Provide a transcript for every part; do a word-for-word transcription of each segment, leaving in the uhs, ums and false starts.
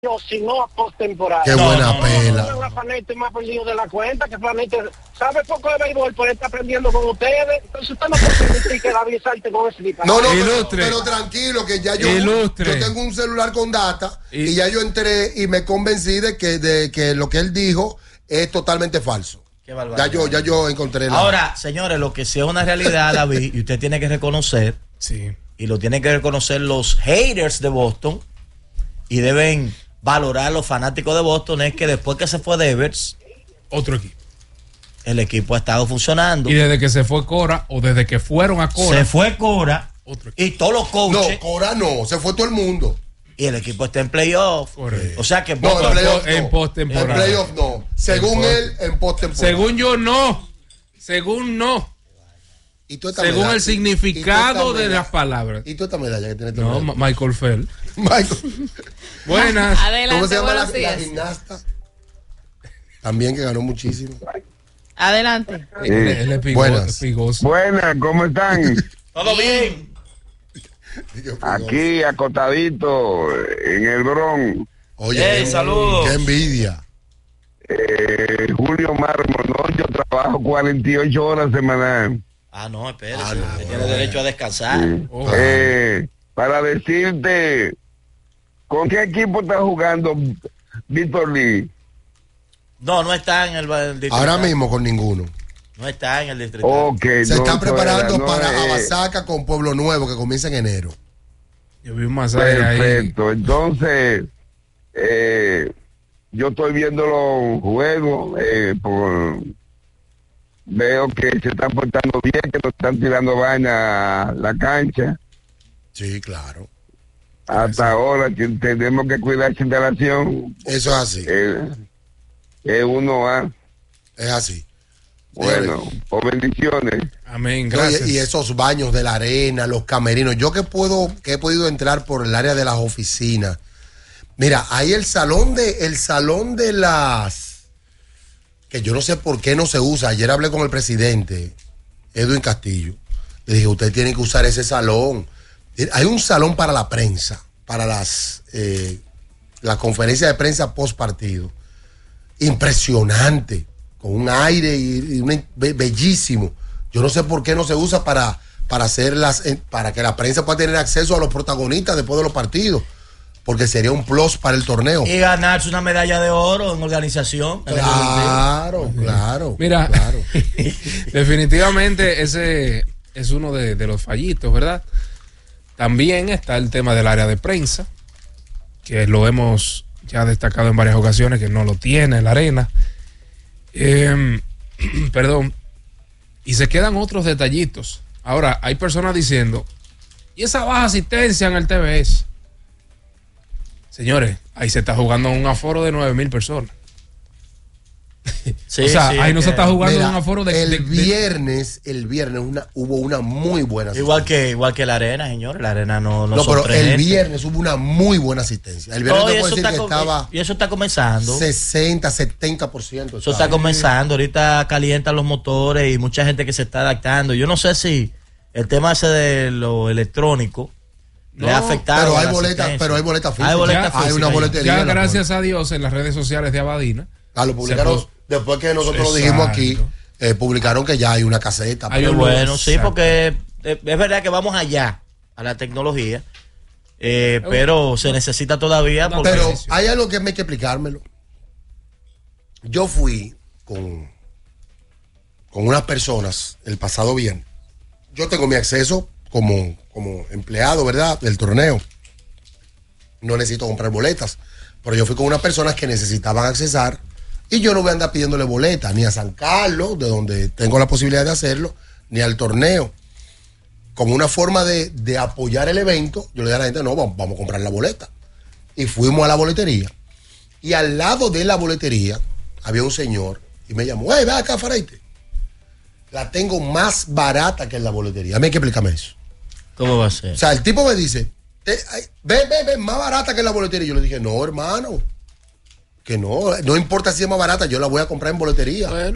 si no a postemporada. Qué buena no, pela. No, no, no, Fanete más perdido de la cuenta, que Fanete sabe poco de béisbol, por estar aprendiendo con ustedes. Entonces usted no puede permitir que David salte con ese disparate. No, no, pero, pero tranquilo, que ya yo, yo Ilustre. tengo un celular con data y, y ya yo entré y me convencí de que, de que lo que él dijo es totalmente falso. Qué barbaridad. Ya yo, ya yo encontré la... Ahora, señores, lo que sí es una realidad, David, y usted tiene que reconocer, sí. y lo tienen que reconocer los haters de Boston, y deben valorar los fanáticos de Boston, es que después que se fue Devers, otro equipo, el equipo ha estado funcionando. Y desde que se fue Cora, o desde que fueron a Cora, se fue Cora, otro y todos los coaches. No, Cora no, se fue todo el mundo. Y el equipo está en playoff. Correcto. O sea que no, Boston, en playoff en no. postemporada. En playoff no. Según en él, en postemporada. Según yo, no. Según no. ¿Y tú esta Según medalla? el significado de medalla? las palabras. ¿Y tú esta medalla que tienes? No, Ma- Michael Fell. Michael. Buenas. Adelante, ¿Cómo se llama la, buenos la días. gimnasta? También que ganó muchísimo. Adelante. Sí. Él es pigo- Buenas. pigoso. Buenas, ¿cómo están? todo bien. Aquí acostadito en el Bronx. Oye, Hey, qué, saludos. qué envidia. Eh, Julio Marmo, no, yo trabajo cuarenta y ocho horas semanales. Ah, no, espérese. Ah, no, usted no, tiene no. derecho a descansar. Sí. Oh. Eh, para decirte, ¿con qué equipo está jugando Víctor Lee? No, no está en el, el distrito. Ahora mismo con ninguno. No está en el distrito. Ok, Se no, están eso preparando era, no, para eh, Abasaca con Pueblo Nuevo, que comienza en enero. Yo vi un masaje ahí. Perfecto, entonces eh, yo estoy viendo los juegos, eh, por, veo que se están portando bien, que no están tirando vaina a la cancha. Sí, claro. Hasta ahora que tenemos que cuidar esa instalación. Eso es así. Eh, es uno A. Es así. Bueno, o bendiciones. Amén, No, gracias. y, y esos baños de la arena, los camerinos. Yo que puedo, que he podido entrar por el área de las oficinas. Mira, ahí el salón de, el salón de las, que yo no sé por qué no se usa. Ayer hablé con el presidente, Edwin Castillo. Le dije, usted tiene que usar ese salón. Hay un salón para la prensa, para las, eh, la conferencia de prensa post partido. Impresionante, con un aire y, y un, be, bellísimo. Yo no sé por qué no se usa para, para hacer las, para que la prensa pueda tener acceso a los protagonistas después de los partidos, porque sería un plus para el torneo. Y ganarse una medalla de oro en organización. Claro, claro. Mira, claro. definitivamente ese es uno de, de los fallitos, ¿verdad? También está el tema del área de prensa, que lo hemos ya destacado en varias ocasiones, que no lo tiene la arena. Eh, perdón. Y se quedan otros detallitos. Ahora, hay personas diciendo, ¿y esa baja asistencia en el T V S? Señores, ahí se está jugando un aforo de nueve mil personas. Sí, o sea, sí, ahí no que, se está jugando Mira, un aforo de... el de, de, viernes, el viernes una, hubo una muy buena asistencia. Igual que, igual que la arena, señores. La arena no, no, No, son pero tres el gente. viernes hubo una muy buena asistencia. El viernes No, te y puedo eso decir está que co- estaba y eso está comenzando. sesenta, setenta por ciento. Eso está comenzando. Ahorita calientan los motores y mucha gente que se está adaptando. Yo no sé si el tema ese de lo electrónico No, le ha afectado. Pero a hay la boletas, asistencia. pero hay boletas físicas. Hay boletas Ya, hay físicas una ya. boletería. ya en la gracias puerta. a Dios en las redes sociales de Abadina. Ah, lo publicaron Se pos- después que nosotros lo Exacto. dijimos aquí. Eh, publicaron que ya hay una caseta. Hay Qué un- bueno, sí, Exacto. porque es es verdad que vamos allá a la tecnología, eh, pero se necesita todavía. No, Porque, Pero hay algo que me hay que explicármelo. Yo fui con, con unas personas el pasado viernes. Yo tengo mi acceso como, como empleado, ¿verdad? Del torneo. No necesito comprar boletas. Pero yo fui con unas personas que necesitaban accesar. Y yo no voy a andar pidiéndole boletas ni a San Carlos, de donde tengo la posibilidad de hacerlo, ni al torneo. Como una forma de, de apoyar el evento, yo le dije a la gente, no, vamos, vamos a comprar la boleta. Y fuimos a la boletería. Y al lado de la boletería había un señor y me llamó, hey, ve acá, Faraite. La tengo más barata que en la boletería. A mí hay que explicarme eso. ¿cómo va a ser? O sea, el tipo me dice, "Eh, ay, ven, ven, ven, más barata que en la boletería. Y yo le dije, no, hermano, que no, no importa si es más barata, yo la voy a comprar en boletería. Bueno,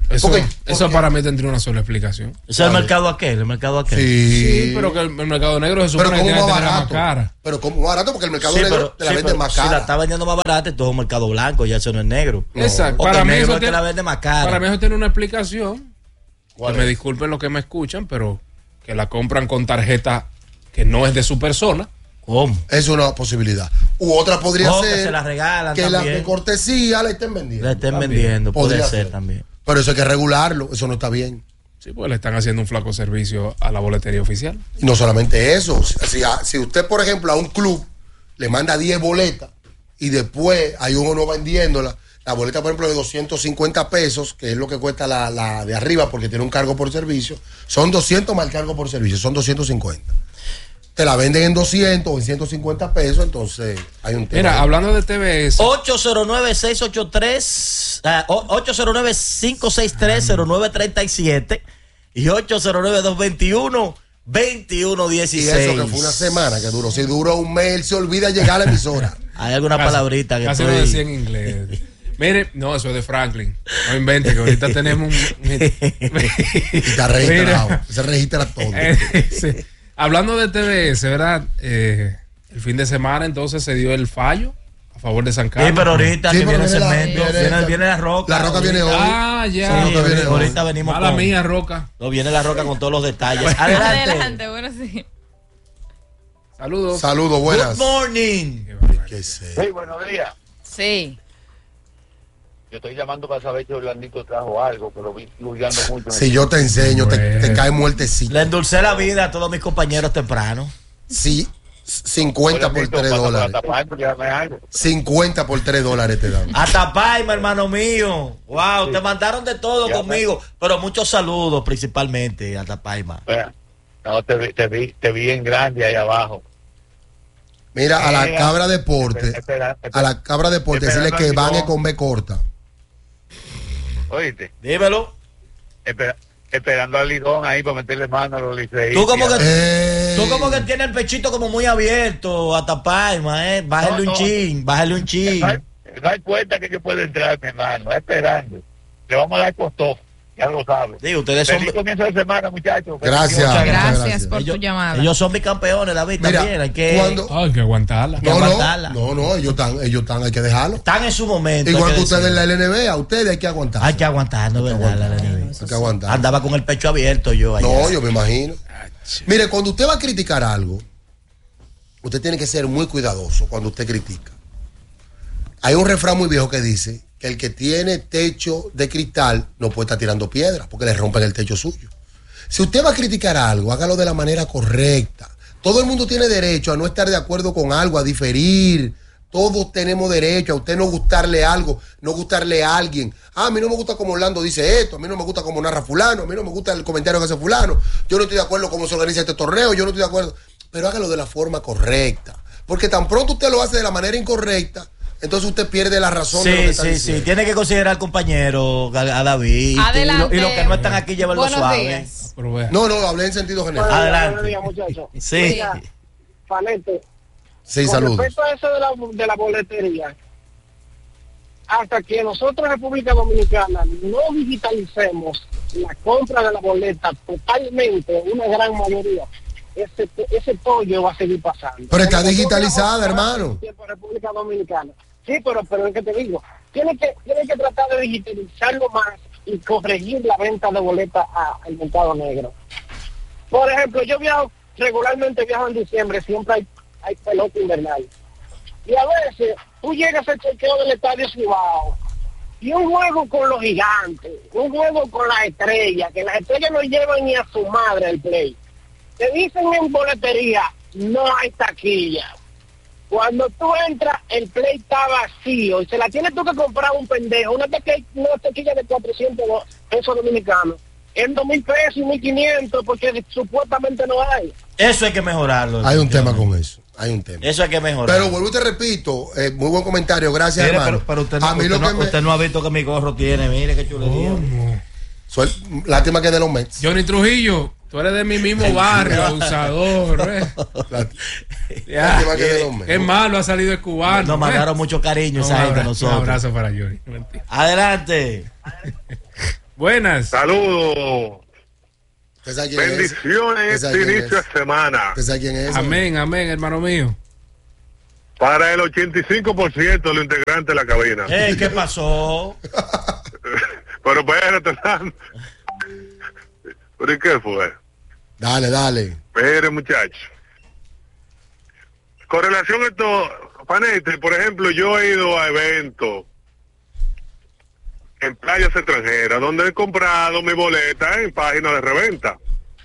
Eso, Porque- eso porque- para mí tendría una sola explicación. Eso es el mercado aquel, el mercado aquel. Sí. Sí, pero que el, el mercado negro se supone Pero que como tiene más que tener más barato. cara. Pero como más barato porque el mercado Sí, negro pero- te la sí, venden pero más Si la cara. está vendiendo más barata, todo es un mercado blanco, ya eso no es negro. Exacto. Porque Para el mí, negro eso es que tiene, la vende más cara. para mí eso tiene una explicación. Que ¿Cuál me es? disculpen los que me escuchan, pero que la compran con tarjeta que no es de su persona. ¿Cómo? Es una posibilidad. U otra podría O que ser se la regalan que la también. de cortesía la estén vendiendo. La estén También. vendiendo, puede Podría ser también. Pero eso hay que regularlo, eso no está bien. Sí, pues le están haciendo un flaco servicio a la boletería oficial. Y no solamente eso, si, a- si usted, por ejemplo, a un club le manda diez boletas y después hay uno vendiéndola, la boleta, por ejemplo, de doscientos cincuenta pesos, que es lo que cuesta la, la de arriba porque tiene un cargo por servicio, son doscientos más el cargo por servicio, son doscientos cincuenta. Te la venden en doscientos o en ciento cincuenta pesos, entonces hay un tema. Mira, hablando de T V S, ocho cero nueve, seis ocho tres, ah, o- ocho cero nueve, cinco seis tres, cero nueve tres siete y ocho cero nueve, dos dos uno, dos uno uno y seis. eso que fue una semana que duró. Si duró un mes, él se olvida llegar a la emisora. Hay alguna casi- palabrita que casi estoy... lo decía en inglés. Mire, no, eso es de Franklin. No invente, que ahorita tenemos un. Y está registrado. Se registra todo. Eh, sí. Hablando de T V S, ¿verdad? Eh, el fin de semana entonces se dio el fallo a favor de San Sí, Carlos. pero ahorita Sí, que pero viene el viene la- segmento, viene- viene, viene la roca. La roca viene hoy. Ah, ya. Sí, Roca viene ahorita, hoy. ahorita venimos Mala con... mía, Roca. No, viene la roca con todos los detalles. Adelante. Adelante, bueno, sí. Saludos. Saludos, buenas. Good morning. Qué barbaridad. ¿Qué sé? Sí, buenos días. Sí. Yo estoy llamando para saber si Orlandito trajo algo, que lo vi luchando mucho. Si yo te enseño, te, te Bueno. cae muertecito. Le endulcé la vida a todos mis compañeros temprano. Sí, cincuenta por tres dólares. cincuenta por tres dólares te dan. Hasta Paima, hermano mío. Wow, te mandaron de todo Ya, conmigo. Pero muchos saludos, principalmente, hasta Paima. No, te vi, te vi, te vi en grande ahí abajo. Mira, a la Eh, cabra deporte, espera, espera, a la cabra deporte, decirle espera, que no, van no. es con B corta. Oíste, Dímelo. espera, esperando al Lidón ahí para meterle mano a los liceístas. Tú como que, Ey. tú como que tienes el pechito como muy abierto, hasta Paima, eh. Bájale No, un no. chin, bájale un chin. No hay, no hay puerta que yo pueda entrar, mi hermano, esperando. Le vamos a dar costo, ya lo sabes. Digo, ustedes son... Feliz comienzo de semana, muchachos. Gracias. Feliz- Muchas Gracias, gracias. por ellos, tu llamada. ellos son bicampeones, David, Mira, también. Hay que... cuando- Ay, hay que aguantarla. que No, no, aguantarla. no, no, ellos están, ellos están, hay que dejarlo. Están en su momento. Igual hay que ustedes en decirlo. la L N B, a ustedes hay que aguantar. Hay que aguantarnos, ¿verdad? La L N B. Hay que aguantar. Andaba con el pecho abierto yo allá. No, yo me imagino. Mire, cuando usted va a criticar algo, usted tiene que ser muy cuidadoso cuando usted critica. Hay un refrán muy viejo que dice que el que tiene techo de cristal no puede estar tirando piedras porque le rompen el techo suyo. Si usted va a criticar algo, hágalo de la manera correcta. Todo el mundo tiene derecho a no estar de acuerdo con algo, a diferir. Todos tenemos derecho a usted no gustarle algo, no gustarle a alguien. Ah, a mí no me gusta como Orlando dice esto, a mí no me gusta como narra fulano, a mí no me gusta el comentario que hace fulano. Yo no estoy de acuerdo cómo se organiza este torneo, yo no estoy de acuerdo. Pero hágalo de la forma correcta. Porque tan pronto usted lo hace de la manera incorrecta, entonces usted pierde la razón de lo que Sí, está sí, diciendo. sí. Tiene que considerar al compañero, a, a David. Adelante. Y, lo- y los que no están aquí, llévenlo Buenos suave. días. Pero vea. No, no, hablé en sentido general. Adelante. Buenos días, muchachos. Sí. Mira, Fanete, Sí, con saludos. respecto a eso de la, de la boletería, hasta que nosotros, República Dominicana, no digitalicemos la compra de la boleta totalmente, una gran mayoría, ese, ese pollo va a seguir pasando. Pero está Como nosotros digitalizada, vamos a pasar hermano. el tiempo en República Dominicana. Sí, pero, pero es que te digo, tiene que, tiene que tratar de digitalizarlo más y corregir la venta de boletas a- al mercado negro. Por ejemplo, yo viajo, regularmente viajo en diciembre, siempre hay, hay pelota invernal. Y a veces tú llegas al chequeo del Estadio Cibao y un juego con los gigantes, un juego con las estrellas, que las estrellas no llevan ni a su madre el play. Te dicen en boletería, no hay taquilla. Cuando tú entras, el play está vacío y se la tienes tú que comprar a un pendejo, una taquilla, una taquilla de cuatrocientos pesos dominicanos, en dos mil pesos y mil quinientos, porque supuestamente no hay. Eso hay que mejorarlo. Hay un tema con eso. Hay un tema. Eso hay que mejorar. Pero vuelvo y te repito, eh, muy buen comentario, gracias, Mire, hermano. pero, pero usted, no, a mí usted, lo no, que me. usted no ha visto que mi gorro tiene, mire qué chulería. ¿Cómo? Suel- Lástima que es de los Mets. Johnny Trujillo, tú eres de mi mismo barrio, abusador. ¿eh? La- Ya. Lástima que es de los Mets. Qué malo ha salido el cubano. Nos ¿eh? mandaron mucho cariño Un esa gente a abrazo, un nosotros. abrazo para Johnny. Mentira. Adelante. Buenas. Saludos. ¿Usted sabe quién es? Bendiciones ¿Usted este sabe quién inicio es? de semana. ¿Usted sabe quién es? Amén, amén, hermano mío. Para el ochenta y cinco por ciento de los integrantes de la cabina. Ey, ¿qué pasó? Pero espérate, Hernando. ¿Pero y qué fue? Dale, dale. Espere, muchacho. Con relación a esto, Panete, por ejemplo, yo he ido a eventos en playas extranjeras donde he comprado mi boleta en páginas de reventa.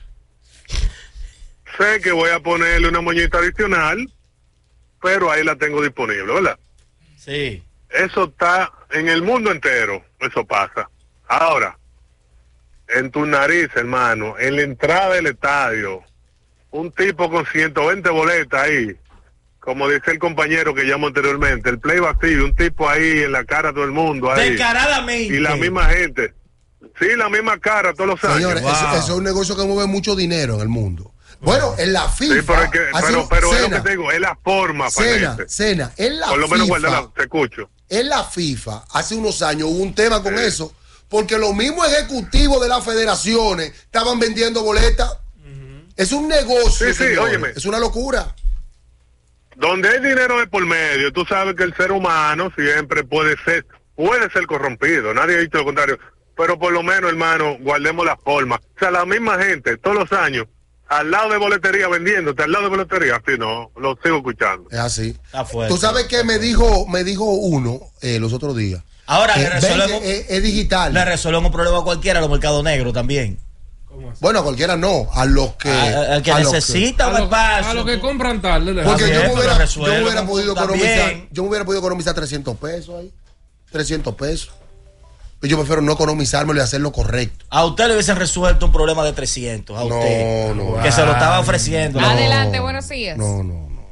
Sé que voy a ponerle una moñita adicional, pero ahí la tengo disponible, ¿verdad? Sí. Eso está en el mundo entero, eso pasa. Ahora, en tu nariz, hermano, en la entrada del estadio, un tipo con ciento veinte boletas ahí, como dice el compañero que llamó anteriormente, el play vacío, un tipo ahí en la cara de todo el mundo ahí. Descaradamente. Y la misma gente. Sí, la misma cara todos los años. Señores, Wow. eso, eso es un negocio que mueve mucho dinero en el mundo. Bueno, en la FIFA. Sí, pero, es que, hace pero, un- pero es lo Cena, que te digo, es la forma, Cena, Panete. Cena, en la Por lo menos FIFA, guárdala, te escucho. en la FIFA, hace unos años hubo un tema con eso, porque los mismos ejecutivos de las federaciones estaban vendiendo boletas. Es un negocio, Sí, sí, señores. óyeme. Es una locura. Donde hay dinero de por medio, tú sabes que el ser humano siempre puede ser, puede ser corrompido, nadie ha dicho lo contrario, pero por lo menos, hermano, guardemos la forma. O sea, la misma gente, todos los años, al lado de boletería vendiéndote, al lado de boletería, así no, lo sigo escuchando. Es así. Está fuerte. Tú sabes que me dijo, me dijo uno eh, los otros días. Ahora Eh, le ven resolvemos, que es, es digital. le resolvemos un problema a cualquiera, los mercados negros también. Bueno, a cualquiera no, a los que. A- Al que a los necesita A un lo, espacio. a lo que compran tarde. le- Porque Está yo bien, me pero hubiera, yo resuelve me hubiera con- podido también. economizar, yo me hubiera podido economizar trescientos pesos ahí. trescientos pesos. Pero yo prefiero no economizármelo y hacerlo correcto. A usted le hubiesen resuelto un problema de trescientos. A No, usted. no. Que se lo estaba ofreciendo. No. Adelante, buenos días. No, no, no.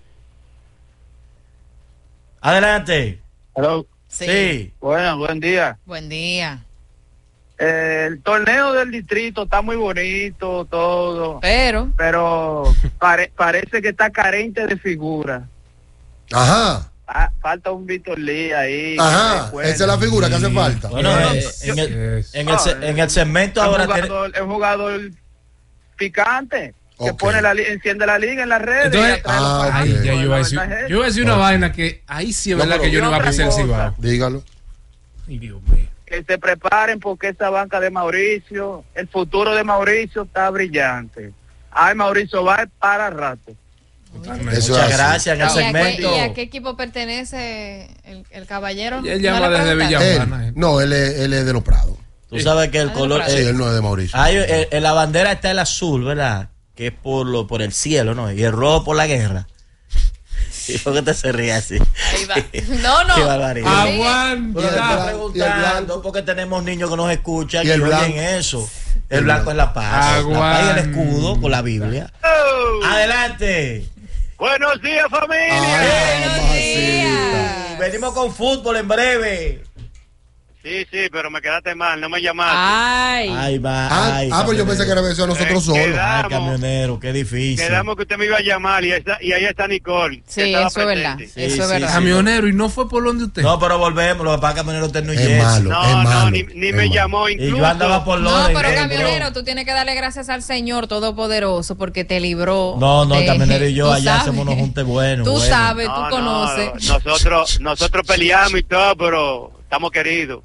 Adelante. Hello. Sí. Sí. Bueno, buen día. Buen día. Eh, el torneo del distrito está muy bonito, todo, Pero, pero pare- parece que está carente de figura. Ajá, Ah, falta un Víctor Lee ahí. ajá. que Esa es la figura que hace falta. Bueno, Eh, eh, en, el, es- en, el, se- en el segmento es un ahora tiene- jugador, es un jugador picante que Ok. pone la li- enciende la liga en las redes. Entonces, y atrae a los ah, fanáticos. Ay, ya yo iba a decir, La ventaja es yo iba a decir una vaina que ahí sí es No, verdad pero- que yo no iba a otra pisar el cosa. Cibao. Dígalo. Ay, Dios mío. que se preparen porque esa banca de Mauricio, el futuro de Mauricio está brillante. Ay, Mauricio va para rato. Totalmente. Eso Muchas es así. gracias. En el ¿y a, qué, segmento. y a qué equipo pertenece el, el caballero? Y él ¿No llama le desde preguntaron? Villa- Él, Juana, eh. no, él es, él es de los Prados. Tú sabes que el Ah, color. de Sí, eh, él no es de Mauricio. hay, eh, en la bandera está el azul, ¿verdad? Que es por lo por el cielo, ¿no? Y el rojo por la guerra. ¿Y por qué te se ríe así? Ahí va. No, no. Qué barbaridad. Sí. Pero Aguanta. Y el estaba blanco- preguntando y el blanco. porque tenemos niños que nos escuchan Y y, el oyen blanco. eso. El, El blanco blanco. es la paz. La paz y el escudo con la Biblia. Oh, Adelante. buenos días, familia. Ay, Buenos mamacita. días. Venimos con fútbol en breve. Sí, sí, pero me quedaste mal, no me llamaste. Ay. Ay, va. Ah, ay, ah, pues yo pensé que era eso a nosotros Eh, solos. queda- Ay, camionero, qué difícil. Quedamos que usted me iba a llamar y ahí está, y ahí está Nicole. que Sí, estaba eso es verdad. presente. Sí, Eso es sí, verdad. sí. Camionero, y no fue por donde usted. No, pero volvemos. Lo que pasa es que camionero usted no Es yes. malo. No, es no, malo, ni, ni es me malo. llamó Y incluso. yo andaba por No, Loren, pero eh, camionero, bro. tú tienes que darle gracias al Señor Todopoderoso porque te libró. No, no, de- camionero y yo tú allá sabes. hacemos unos juntes buenos. Tú buenos. sabes, No, tú no, conoces. nosotros, nosotros peleamos y todo, pero estamos queridos.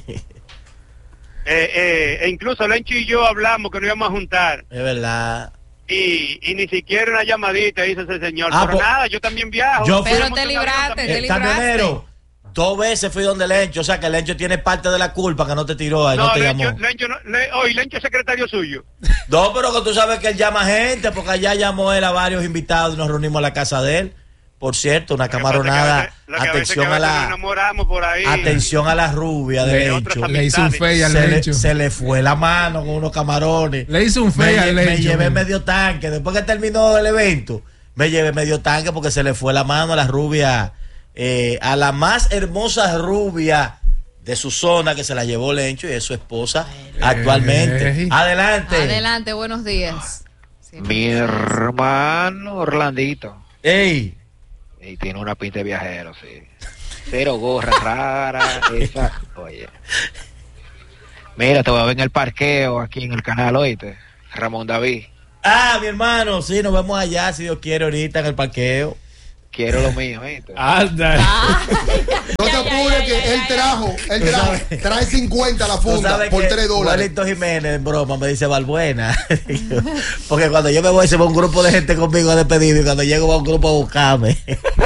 Eh, eh, e incluso Lencho y yo hablamos que nos íbamos a juntar Es verdad. y, y ni siquiera una llamadita hizo ese señor. Ah, pero pues, nada, yo también viajo. yo fui- Pero Yo te monto en avión libraste, también. te Eh, libraste. camionero, dos veces fui donde Lencho. O sea que Lencho tiene parte de la culpa que no te tiró ahí, no, No, te Lencho, llamó. Lencho, no, Le- oye, Lencho es secretario suyo. No, pero que tú sabes que él llama gente, porque allá llamó él a varios invitados y nos reunimos a la casa de él. Por cierto, una Lo que pasa es que a camaronada. veces- lo que a veces Atención que a veces nos la enamoramos por ahí. atención a la rubia de Le- Lencho. Le hizo un fe al Se le, Lencho. se le fue la mano con unos camarones. Le hizo un me, fe lle- al me Lencho. llevé man. medio tanque. Después que terminó el evento, me llevé medio tanque porque se le fue la mano a la rubia, eh, a la más hermosa rubia de su zona que se la llevó Lencho y es su esposa actualmente. Ey. Adelante. Adelante, buenos días. Sí. Mi hermano Orlandito. Ey, Y tiene una pinta de viajero, sí. Cero gorra rara, esa. Oye. Mira, te voy a ver en el parqueo aquí en el canal, oíste. Ramón David. Ah, mi hermano, sí, nos vemos allá, si Dios quiere, ahorita en el parqueo. Quiero lo mío, ¿viste? Anda. No te apures que él trajo, él trajo, trae cincuenta a la funda por tres dólares. Juanito Jiménez, en broma, me dice Valbuena. Porque cuando yo me voy, se va un grupo de gente conmigo a despedirme y cuando llego va un grupo a buscarme.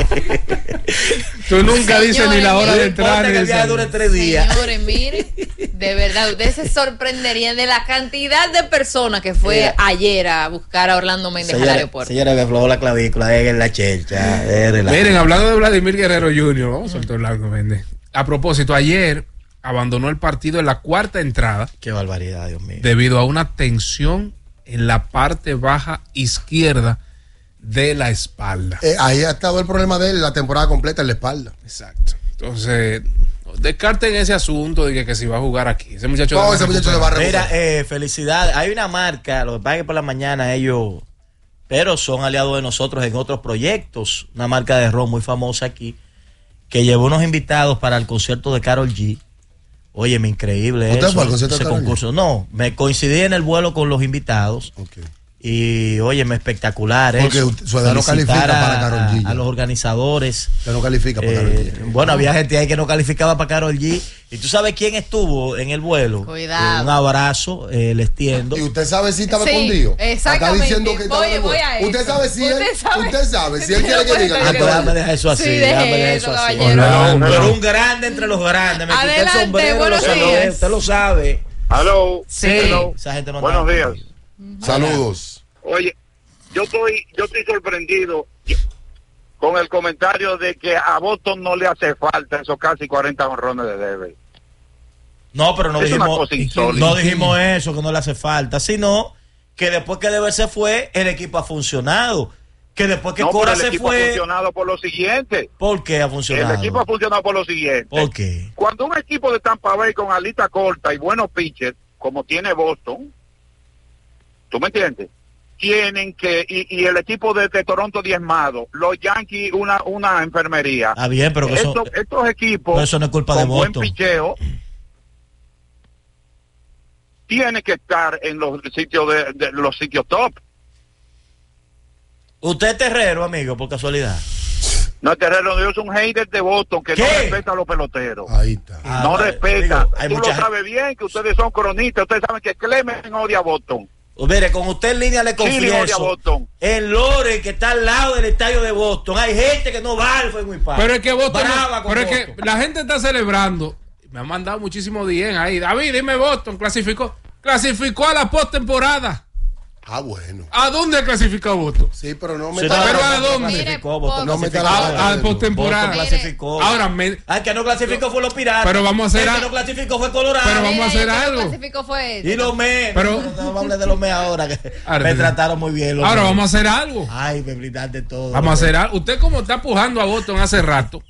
Tú nunca Señores, dices ni la hora de entrar. Que el viaje dure tres días. Señores, miren, de verdad, ustedes se sorprenderían de la cantidad de personas que fue Mira. ayer a buscar a Orlando Méndez al aeropuerto. Señora, me aflojó la clavícula en la chelcha. Miren, hablando de Vladimir Guerrero junior, vamos a soltar Orlando Méndez. A propósito, ayer abandonó el partido en la cuarta entrada. Qué barbaridad, Dios mío. Debido a una tensión en la parte baja izquierda de la espalda. Eh, ahí ha estado el problema de él la temporada completa en la espalda. Exacto. Entonces, descarten ese asunto de que, que si va a jugar aquí. Ese muchacho, No, ese muchacho le va a Mira, eh, felicidades. Hay una marca, lo que pasa es que por la mañana ellos, pero son aliados de nosotros en otros proyectos. Una marca de ron muy famosa aquí, que llevó unos invitados para el concierto de Karol G. Óyeme, increíble ¿Usted eso, fue al concierto ese de Karol G? concurso. No, me coincidí en el vuelo con los invitados. Okay. Y óyeme, espectacular Porque eso. usted- su edad no Felicitar califica a- para Karol G. A, a los organizadores. Usted no califica para Karol Eh, G. bueno, había gente ahí que no calificaba para Karol G. ¿Y tú sabes quién estuvo en el vuelo? Cuidado. Eh, un abrazo, eh, les tiendo. Y usted sabe si estaba Sí, escondido. exactamente. Está diciendo que estaba Voy- en el voy vuelo. a eso. Usted sabe si él, Usted sabe. usted sabe si él Sí, quiere no que puede diga. ser Ah, que pues no. déjame dejar eso así. Sí, déjame deje dejar eso, eso así. caballero. Orlando. Pero un grande entre los grandes. Me quité el Adelante, sombrero. buenos lo saludé, días. Usted lo sabe. Aló. Sí. Hello. Esa gente no Buenos está- días. Saludos. Oye, yo estoy, yo estoy sorprendido con el comentario de que a Boston no le hace falta esos casi cuarenta honrones de Devers. No, pero no Es una dijimos, cosa insólita. no dijimos eso, que no le hace falta, sino que después que Devers se fue, el equipo ha funcionado. Que después que No, Cora pero el se equipo ha fue, funcionado por lo siguiente. ¿por qué ha El funcionado? equipo ha funcionado por lo siguiente. ¿Por qué? Cuando un equipo de Tampa Bay con alita corta y buenos pitchers, como tiene Boston, ¿tú me entiendes? Tienen que, y, y el equipo de, de Toronto diezmado, los Yankees una, una enfermería. Ah, bien, pero que eso, estos, estos equipos pero eso no es culpa de con buen Boston. picheo tienen que estar en los sitios de, de los sitios top. Usted es terrero, amigo, por casualidad. No, Terrero, yo soy un hater de Boston que ¿Qué? no respeta a los peloteros. Ahí está. Ah, no vale, respeta. digo, hay Tú mucha lo gente- sabes bien que ustedes son cronistas. Ustedes saben que Clemen odia a Boston. Mire, con usted en línea le Chile odia a confieso. Boston. En Lore, que está al lado del estadio de Boston, hay gente que no va al fue muy padre. Pero es que Boston, Brava no- con pero es que Boston. la gente está celebrando. Me han mandado muchísimo D M ahí. David, dime Boston, clasificó. Clasificó a la postemporada. Ah, bueno. ¿A dónde ha clasificado Boston? Sí, pero no Sí, me no, está- pero ¿a Boston dónde? clasificó, Mire, Boston no me clasificó. está- A, a postemporada. Boston clasificó. Ahora, me- Ah, que no clasificó fue los Piratas. Pero vamos a hacer El que algo. no clasificó fue Colorado. Pero vamos a hacer Mira, el que algo. no clasificó fue este. Y los me. Pero- no, no vamos a hablar de los me ahora. Que Ahora, me sí. trataron muy bien. Los ahora Mets. vamos a hacer algo. Ay, me brindaste todo. Vamos a hacer algo. Usted como está pujando a Boston hace rato,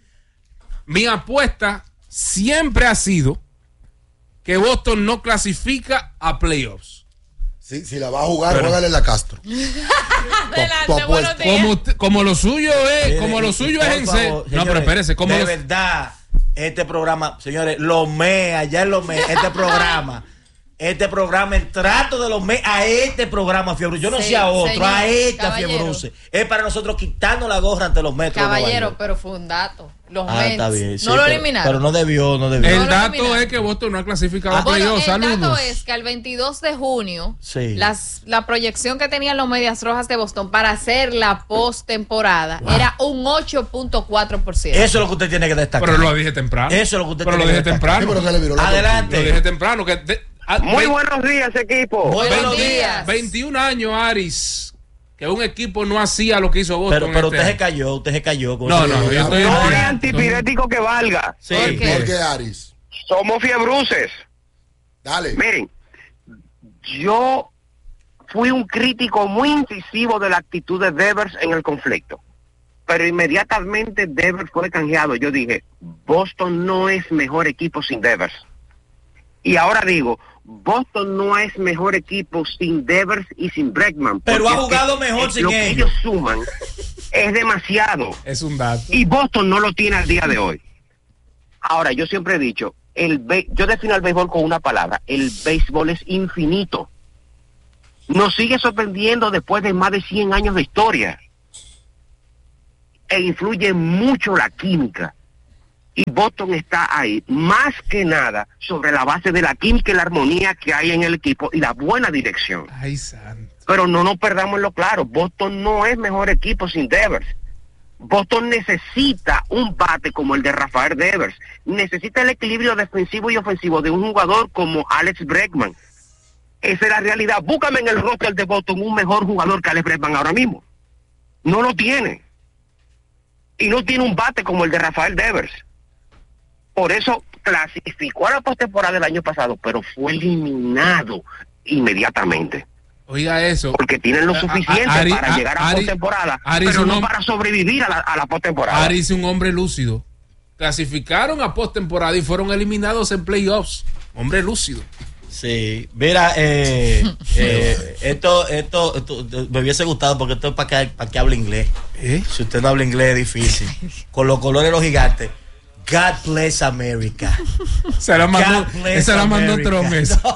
mi apuesta siempre ha sido que Boston no clasifica a playoffs. Si, si la va a jugar, Pero- juégale en la Castro. Adelante, tu apuesta. buenos días. Como, usted- como lo suyo es, Mire, como lo y- suyo por es en favor, serio. No, señores, pero espérese, como de lo- verdad, este programa, señores, los me, allá en los me, este programa, este programa, el trato de los me a este programa, Fiebre. Yo no Sí, sé a otro, señor, a este caballero. Fiebre. Es para nosotros quitarnos la gorra ante los metros. de Nueva Caballero, York. pero fue un dato. Los Ah, Mets está bien. sí, no lo pero- eliminaron. Pero no debió, no debió. el No lo dato eliminaron. es que Boston no ha clasificado a Bueno, playoffs. el dato Saludos. es que al veintidós de junio, Sí. las, la proyección que tenían los Medias Rojas de Boston para hacer la postemporada era un ocho punto cuatro por ciento. Eso es lo que usted tiene que destacar. Pero lo dije temprano. Eso es lo que usted Pero lo tiene dije que destacar. Sí, temprano. pero se le viró la Adelante. Lo dije temprano. Que de- a- Muy ve- buenos días, equipo. Buenos Buenos días. días. veintiún años, Aris, que un equipo no hacía lo que hizo Boston. Pero, pero este usted se año. cayó, usted se cayó. con No, eso. no, yo estoy No en- es antipirético que valga. Sí. ¿Por qué? ¿Por qué, Aris? Somos fiebruces. Dale. Miren, yo fui un crítico muy incisivo de la actitud de Devers en el conflicto. Pero inmediatamente Devers fue canjeado. Yo dije, Boston no es mejor equipo sin Devers. Y ahora digo, Boston no es mejor equipo sin Devers y sin Bregman. Pero porque ha jugado es que, mejor eh, sin lo que ellos. ellos suman es demasiado. Es un dato. Y Boston no lo tiene al día de hoy. Ahora, yo siempre he dicho, el be- yo defino el béisbol con una palabra, el béisbol es infinito. Nos sigue sorprendiendo después de más de cien años de historia. E influye mucho la química. Y Boston está ahí, más que nada, sobre la base de la química y la armonía que hay en el equipo y la buena dirección. Ay, santo. Pero no nos perdamos en lo claro, Boston no es mejor equipo sin Devers. Boston necesita un bate como el de Rafael Devers. Necesita el equilibrio defensivo y ofensivo de un jugador como Alex Bregman. Esa es la realidad. Búscame en el roster de Boston un mejor jugador que Alex Bregman ahora mismo. No lo tiene. Y no tiene un bate como el de Rafael Devers. Por eso clasificó a la postemporada del año pasado, pero fue eliminado inmediatamente. Oiga eso. Porque tienen lo suficiente Ari, para a, llegar a Ari, postemporada, Ari pero no un, para sobrevivir a la, a la postemporada. Ari es un hombre lúcido. Clasificaron a postemporada y fueron eliminados en playoffs. Hombre lúcido. Sí, mira, eh, eh, esto, esto, esto me hubiese gustado porque esto es para que, para que hable inglés. ¿Eh? Si usted no habla inglés es difícil. Con los colores de los gigantes. God bless America. Se la mandó, esa la mandó Trump.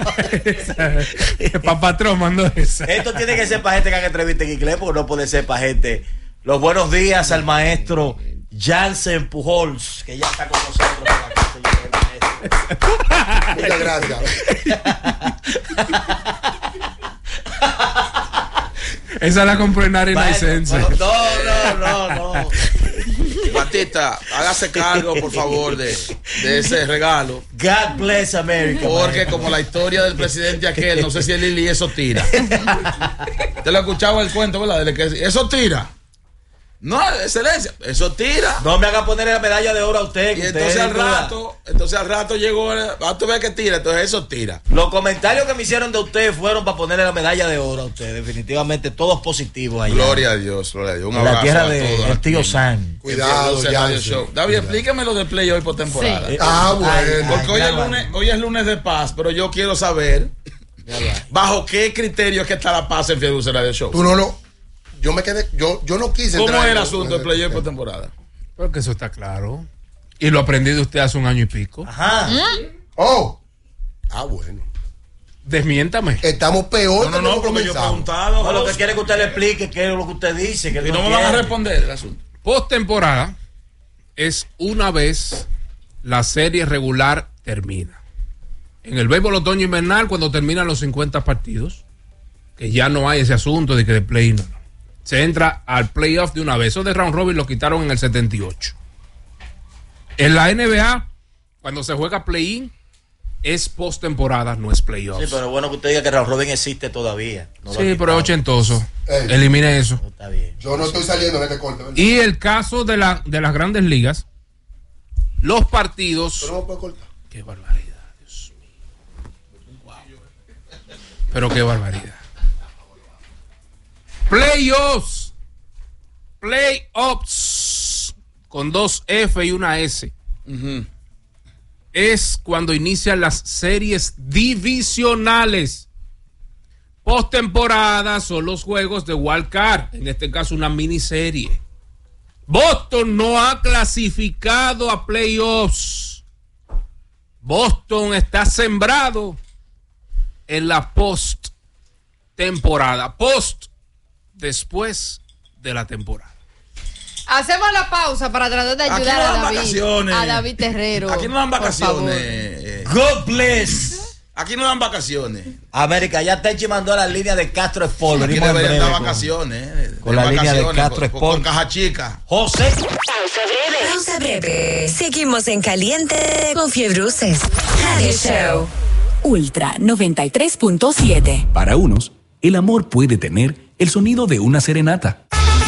No. Papá Trump mandó esa. Esto tiene que ser para gente que haga entrevista en inglés, porque no puede ser para gente. Los buenos días al maestro Jansen Pujols, que ya está con nosotros por acá, señor. Muchas gracias. Esa la compró en Arena Sense. No, no, no, no. Batista, hágase cargo, por favor, de, de ese regalo. God bless America. Porque man. Como la historia del presidente aquel, no sé si el Lili eso tira. Te lo escuchaba el cuento, ¿verdad? De que eso tira. No, excelencia, eso tira. No me haga poner la medalla de oro a usted. Y entonces usted al rato, entonces al rato llegó, ah, tú ves que tira, entonces eso tira. Los comentarios que me hicieron de usted fueron para ponerle la medalla de oro a usted. Definitivamente todos positivos allá. Gloria a Dios, gloria a Dios. Un en abrazo la tierra a de todos. el tío San. Cuidado, Show. David, explícame lo del play hoy por temporada. Sí. Ah, bueno. Ay, Porque ay, hoy, ay, es lunes, hoy es lunes de paz, pero yo quiero saber bajo qué criterio es que está la paz en Fiel Radio Show. Tú no lo. Yo me quedé. Yo, yo no quise. ¿Cómo entrar es el en- asunto del play hoy por temporada? Porque eso está claro. Y lo aprendí de usted hace un año y pico. Ajá. Oh. Ah, bueno. Desmiéntame. Estamos peor No, no, que no, cuando porque yo he comenzamos. preguntado. No, lo que quiere que usted le explique qué es lo que usted dice. Que Y no me van a responder el asunto. Postemporada es una vez la serie regular termina. En el béisbol otoño invernal, cuando terminan los cincuenta partidos, que ya no hay ese asunto de que de play no, no. Se entra al playoff de una vez. Eso de round robin lo quitaron en el setenta y ocho. En la N B A, cuando se juega play-in, es postemporada, no es playoff. Sí, pero bueno que usted diga que Raúl Robin existe todavía. No lo Sí, han pero es quitado. ochentoso. Ey. Elimine eso. No, está bien. Yo no estoy saliendo en este corte. ¿verdad? Y el caso de, la, de las grandes ligas, los partidos. Pero no me puedo cortar. Qué barbaridad, Dios mío. Wow. Pero qué barbaridad. Playoffs. Playoffs. Con dos F y una S. Uh-huh. Es cuando inician las series divisionales. Postemporada son los juegos de Wild Card. En este caso, una miniserie. Boston no ha clasificado a playoffs. Boston está sembrado en la post-temporada. Post, después de la temporada. Hacemos la pausa para tratar de Aquí ayudar no a dan David, vacaciones. a David Terrero. Aquí no dan por vacaciones. favor. eh, God bless. Aquí no dan vacaciones. América, ya Tenchi mandó a la línea de Castro Sport. Aquí Venimos en deberían breve dar con- vacaciones. eh, con la línea de vacaciones, Castro con- Sport. Con caja chica. José. Pausa breve. Pausa breve. Seguimos en caliente con Fiebruces. Radio Show. Ultra noventa y tres punto siete. Para unos, el amor puede tener el sonido de una serenata.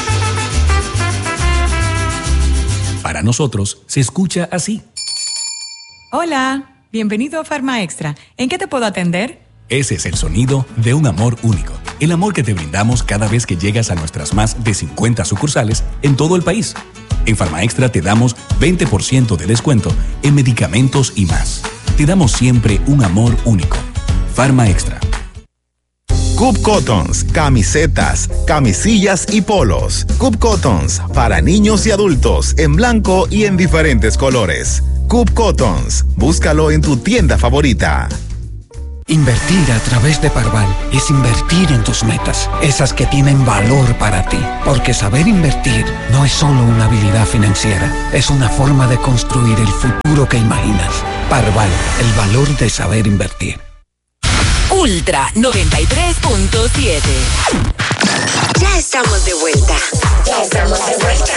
Para nosotros, se escucha así. Hola, bienvenido a Farma Extra. ¿En qué te puedo atender? Ese es el sonido de un amor único. El amor que te brindamos cada vez que llegas a nuestras más de cincuenta sucursales en todo el país. En Farma Extra te damos veinte por ciento de descuento en medicamentos y más. Te damos siempre un amor único. Farma Extra. Coop Cottons, camisetas, camisillas y polos. Coop Cottons, para niños y adultos, en blanco y en diferentes colores. Coop Cottons. Búscalo en tu tienda favorita. Invertir a través de Parval es invertir en tus metas, esas que tienen valor para ti. Porque saber invertir no es solo una habilidad financiera, es una forma de construir el futuro que imaginas. Parval, el valor de saber invertir. Ultra noventa y tres punto siete. Ya estamos de vuelta. Ya estamos de vuelta.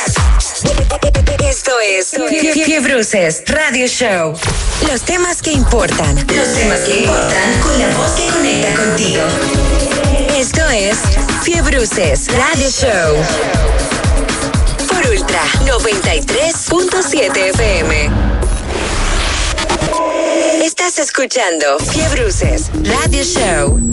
Esto es Fie- Fiebruces Radio Show. Los temas que importan. Los temas que importan con la voz que conecta contigo. Esto es Fiebruces Radio Show. Por Ultra noventa y tres punto siete F M. Estás escuchando Fiebruces Radio Show.